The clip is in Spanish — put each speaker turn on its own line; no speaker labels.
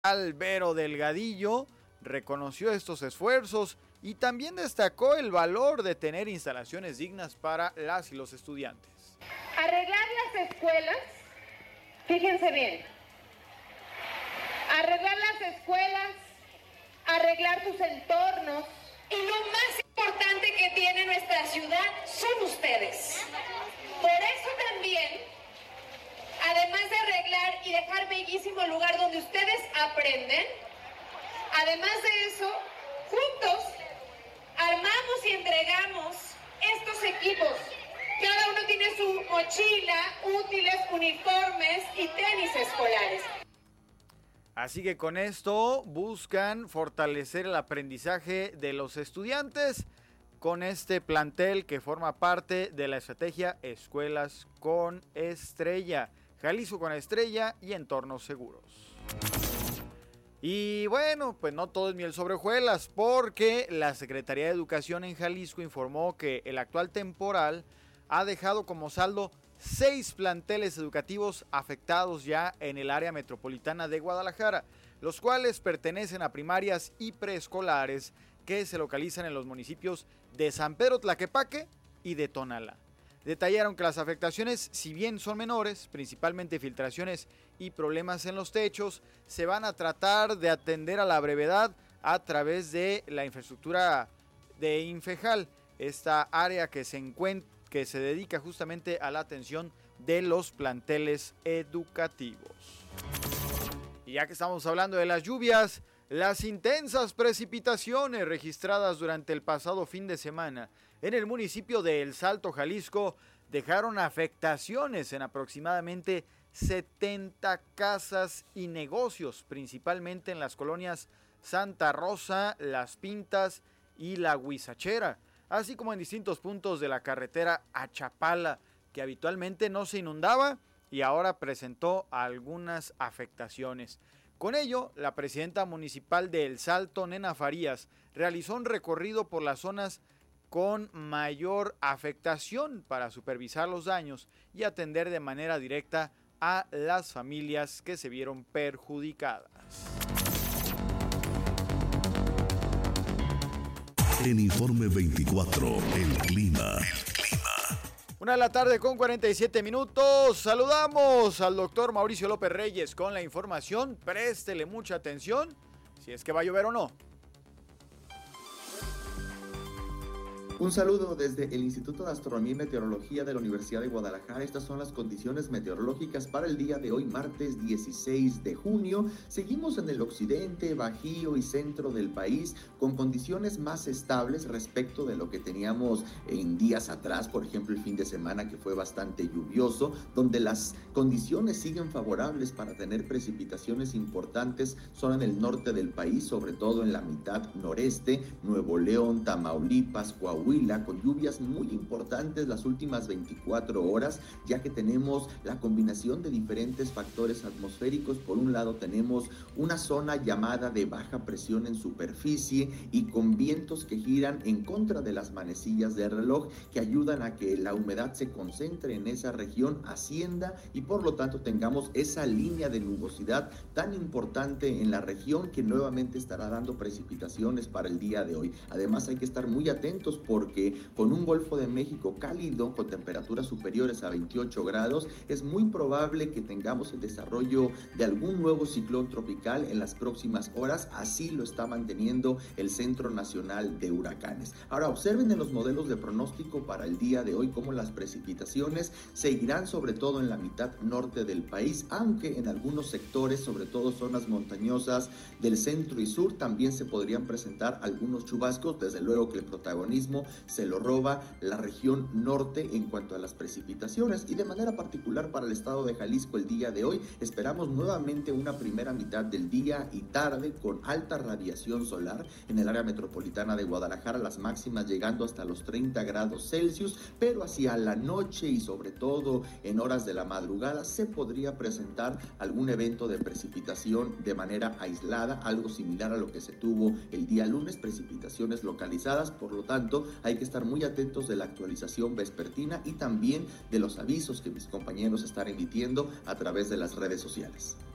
Vero Delgadillo reconoció estos esfuerzos y también destacó el valor de tener instalaciones dignas para las y los estudiantes.
Arreglar las escuelas, fíjense bien, arreglar las escuelas, arreglar sus entornos.
Y lo más importante que tiene nuestra ciudad son ustedes. Por eso también, además de arreglar y dejar bellísimo lugar donde ustedes aprenden, además de eso, juntos armamos y entregamos estos equipos. Cada uno tiene su mochila, útiles, uniformes y tenis escolares.
Así que con esto buscan fortalecer el aprendizaje de los estudiantes con este plantel que forma parte de la estrategia Escuelas con Estrella, Jalisco con Estrella y entornos seguros. Y bueno, pues no todo es miel sobre hojuelas, porque la Secretaría de Educación en Jalisco informó que el actual temporal ha dejado como saldo 6 planteles educativos afectados ya en el área metropolitana de Guadalajara, los cuales pertenecen a primarias y preescolares que se localizan en los municipios de San Pedro Tlaquepaque y de Tonalá. Detallaron que las afectaciones, si bien son menores, principalmente filtraciones y problemas en los techos, se van a tratar de atender a la brevedad a través de la infraestructura de Infejal, esta área que se dedica justamente a la atención de los planteles educativos. Y ya que estamos hablando de las lluvias, las intensas precipitaciones registradas durante el pasado fin de semana en el municipio de El Salto, Jalisco, dejaron afectaciones en aproximadamente 70 casas y negocios, principalmente en las colonias Santa Rosa, Las Pintas y La Huizachera, así como en distintos puntos de la carretera a Chapala, que habitualmente no se inundaba y ahora presentó algunas afectaciones. Con ello, la presidenta municipal de El Salto, Nena Farías, realizó un recorrido por las zonas con mayor afectación para supervisar los daños y atender de manera directa a las familias que se vieron perjudicadas.
En Informe 24, el clima.
1 de la tarde con 47 minutos. Saludamos al doctor Mauricio López Reyes con la información. Préstele mucha atención si es que va a llover o no.
Un saludo desde el Instituto de Astronomía y Meteorología de la Universidad de Guadalajara. Estas son las condiciones meteorológicas para el día de hoy, martes 16 de junio. Seguimos en el occidente, bajío y centro del país con condiciones más estables respecto de lo que teníamos en días atrás, por ejemplo el fin de semana que fue bastante lluvioso, donde las condiciones siguen favorables para tener precipitaciones importantes son en el norte del país, sobre todo en la mitad noreste, Nuevo León, Tamaulipas, Coahuila, con lluvias muy importantes las últimas 24 horas, ya que tenemos la combinación de diferentes factores atmosféricos. Por un lado tenemos una zona llamada de baja presión en superficie y con vientos que giran en contra de las manecillas del reloj, que ayudan a que la humedad se concentre en esa región, ascienda y por lo tanto tengamos esa línea de nubosidad tan importante en la región que nuevamente estará dando precipitaciones para el día de hoy. Además hay que estar muy atentos porque con un Golfo de México cálido con temperaturas superiores a 28 grados es muy probable que tengamos el desarrollo de algún nuevo ciclón tropical en las próximas horas. Así lo está manteniendo el Centro Nacional de Huracanes. Ahora observen en los modelos de pronóstico para el día de hoy cómo las precipitaciones seguirán sobre todo en la mitad norte del país, aunque en algunos sectores, sobre todo zonas montañosas del centro y sur, también se podrían presentar algunos chubascos. Desde luego que el protagonismo se lo roba la región norte en cuanto a las precipitaciones, y de manera particular para el estado de Jalisco el día de hoy esperamos nuevamente una primera mitad del día y tarde con alta radiación solar en el área metropolitana de Guadalajara, las máximas llegando hasta los 30 grados Celsius, pero hacia la noche y sobre todo en horas de la madrugada se podría presentar algún evento de precipitación de manera aislada, algo similar a lo que se tuvo el día lunes, precipitaciones localizadas. Por lo tanto hay que estar muy atentos de la actualización vespertina y también de los avisos que mis compañeros están emitiendo a través de las redes sociales.